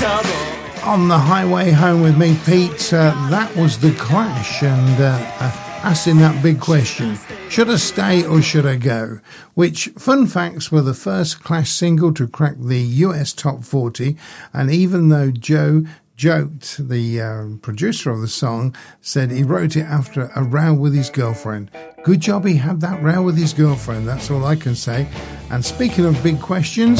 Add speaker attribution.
Speaker 1: On the highway home with me, Pete, that was The Clash, and asking that big question, should I stay or should I go? Which, fun facts, were the first Clash single to crack the US Top 40, and even though Joe joked, the producer of the song said he wrote it after a row with his girlfriend. Good job he had that row with his girlfriend, that's all I can say. And speaking of big questions,